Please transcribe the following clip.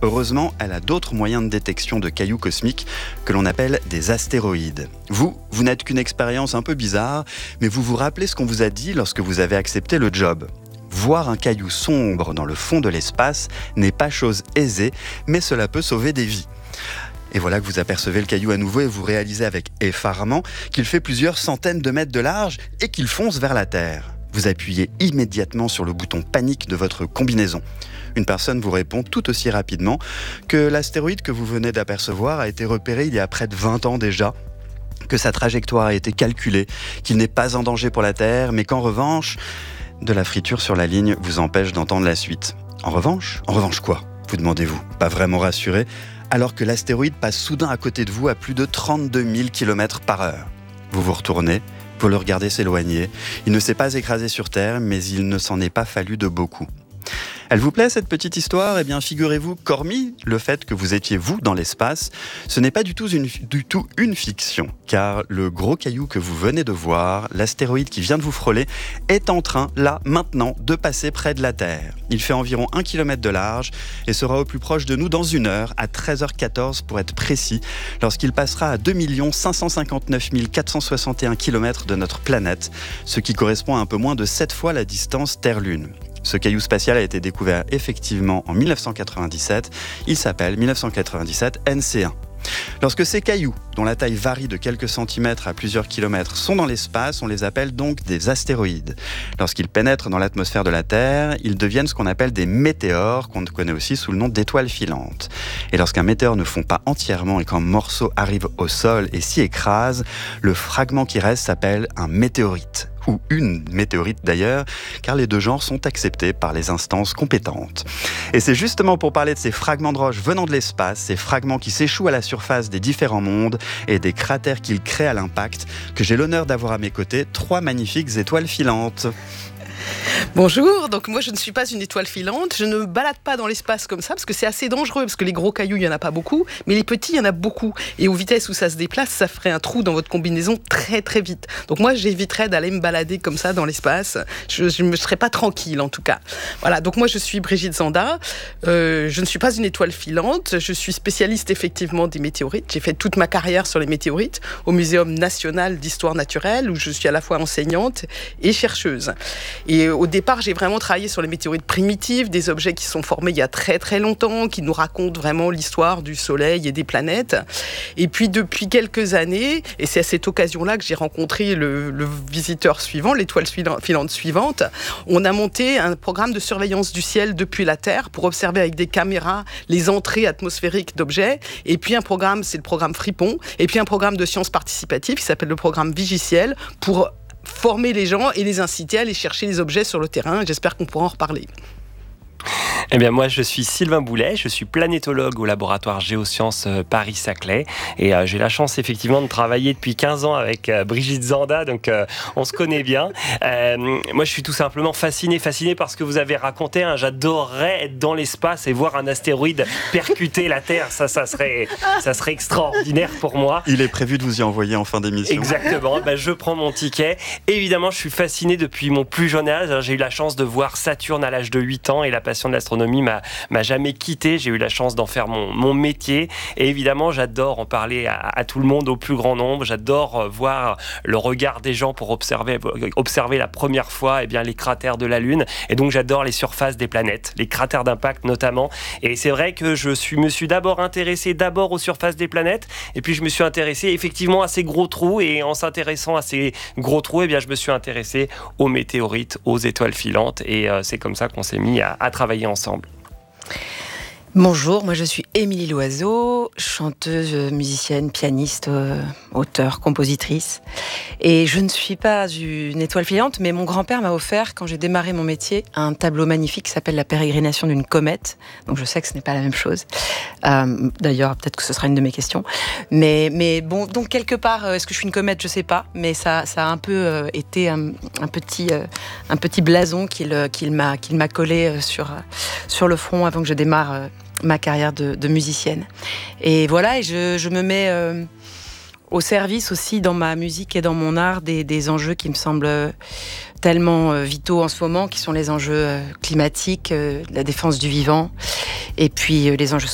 Heureusement, elle a d'autres moyens de détection de cailloux cosmiques que l'on appelle des astéroïdes. Vous n'êtes qu'une expérience un peu bizarre, mais vous vous rappelez ce qu'on vous a dit lorsque vous avez accepté le job. Voir un caillou sombre dans le fond de l'espace n'est pas chose aisée, mais cela peut sauver des vies. Et voilà que vous apercevez le caillou à nouveau et vous réalisez avec effarement qu'il fait plusieurs centaines de mètres de large et qu'il fonce vers la Terre. Vous appuyez immédiatement sur le bouton panique de votre combinaison. Une personne vous répond tout aussi rapidement que l'astéroïde que vous venez d'apercevoir a été repéré il y a près de 20 ans déjà, que sa trajectoire a été calculée, qu'il n'est pas en danger pour la Terre, mais qu'en revanche, de la friture sur la ligne vous empêche d'entendre la suite. En revanche quoi ? Vous demandez-vous, pas vraiment rassuré, alors que l'astéroïde passe soudain à côté de vous à plus de 32 000 km/h. Vous vous retournez, vous le regardez s'éloigner. Il ne s'est pas écrasé sur Terre, mais il ne s'en est pas fallu de beaucoup. Elle vous plaît cette petite histoire ? Eh bien, figurez-vous qu'hormis le fait que vous étiez vous dans l'espace, ce n'est pas du tout une fiction, car le gros caillou que vous venez de voir, l'astéroïde qui vient de vous frôler, est en train, là, maintenant, de passer près de la Terre. Il fait environ 1 km de large et sera au plus proche de nous dans 1 heure, à 13h14 pour être précis, lorsqu'il passera à 2 559 461 km de notre planète, ce qui correspond à un peu moins de 7 fois la distance Terre-Lune. Ce caillou spatial a été découvert effectivement en 1997. Il s'appelle 1997 NC1. Lorsque ces cailloux, dont la taille varie de quelques centimètres à plusieurs kilomètres, sont dans l'espace, on les appelle donc des astéroïdes. Lorsqu'ils pénètrent dans l'atmosphère de la Terre, ils deviennent ce qu'on appelle des météores, qu'on connaît aussi sous le nom d'étoiles filantes. Et lorsqu'un météore ne fond pas entièrement et qu'un morceau arrive au sol et s'y écrase, le fragment qui reste s'appelle un météorite. Ou une météorite d'ailleurs, car les deux genres sont acceptés par les instances compétentes. Et c'est justement pour parler de ces fragments de roches venant de l'espace, ces fragments qui s'échouent à la surface des différents mondes et des cratères qu'ils créent à l'impact, que j'ai l'honneur d'avoir à mes côtés 3 magnifiques étoiles filantes. Bonjour, donc moi je ne suis pas une étoile filante, je ne me balade pas dans l'espace comme ça parce que c'est assez dangereux, parce que les gros cailloux il n'y en a pas beaucoup, mais les petits il y en a beaucoup, et aux vitesses où ça se déplace, ça ferait un trou dans votre combinaison très très vite. Donc moi j'éviterais d'aller me balader comme ça dans l'espace, je ne serais pas tranquille en tout cas. Voilà, donc moi je suis Brigitte Zanda, je ne suis pas une étoile filante, je suis spécialiste effectivement des météorites, j'ai fait toute ma carrière sur les météorites au Muséum national d'histoire naturelle où je suis à la fois enseignante et chercheuse. Et au départ, j'ai vraiment travaillé sur les météorites primitives, des objets qui sont formés il y a très très longtemps, qui nous racontent vraiment l'histoire du Soleil et des planètes. Et puis depuis quelques années, et c'est à cette occasion-là que j'ai rencontré le visiteur suivant, l'étoile filante suivante, on a monté un programme de surveillance du ciel depuis la Terre pour observer avec des caméras les entrées atmosphériques d'objets. Et puis un programme, c'est le programme Fripon, et puis un programme de sciences participatives qui s'appelle le programme Vigiciel pour former les gens et les inciter à aller chercher les objets sur le terrain. J'espère qu'on pourra en reparler. Eh bien, moi, je suis Sylvain Boulet, je suis planétologue au laboratoire Géosciences Paris-Saclay et j'ai la chance effectivement de travailler depuis 15 ans avec Brigitte Zanda, donc on se connaît bien. Moi, je suis tout simplement fasciné par ce que vous avez raconté. Hein. J'adorerais être dans l'espace et voir un astéroïde percuter la Terre. Ça serait extraordinaire pour moi. Il est prévu de vous y envoyer en fin d'émission. Exactement, je prends mon ticket. Évidemment, je suis fasciné depuis mon plus jeune âge. J'ai eu la chance de voir Saturne à l'âge de 8 ans et la passion de l'astronomie m'a jamais quitté. J'ai eu la chance d'en faire mon métier. Et évidemment, j'adore en parler à tout le monde, au plus grand nombre. J'adore voir le regard des gens pour observer la première fois les cratères de la Lune. Et donc, j'adore les surfaces des planètes, les cratères d'impact notamment. Et c'est vrai que me suis d'abord intéressé aux surfaces des planètes. Et puis, je me suis intéressé effectivement à ces gros trous. Et en s'intéressant à ces gros trous, je me suis intéressé aux météorites, aux étoiles filantes. Et c'est comme ça qu'on s'est mis à travailler ensemble. Bonjour, moi je suis Émilie Loiseau, chanteuse, musicienne, pianiste, auteure, compositrice. Et je ne suis pas une étoile filante, mais mon grand-père m'a offert, quand j'ai démarré mon métier, un tableau magnifique qui s'appelle La pérégrination d'une comète. Donc je sais que ce n'est pas la même chose. D'ailleurs, peut-être que ce sera une de mes questions. Mais bon, donc quelque part, est-ce que je suis une comète ? Je ne sais pas. Mais ça a un peu été un petit blason qu'il m'a collé sur le front avant que je démarre ma carrière de musicienne. Et voilà, et je me mets au service aussi dans ma musique et dans mon art des enjeux qui me semblent tellement vitaux en ce moment, qui sont les enjeux climatiques, la défense du vivant, et puis les enjeux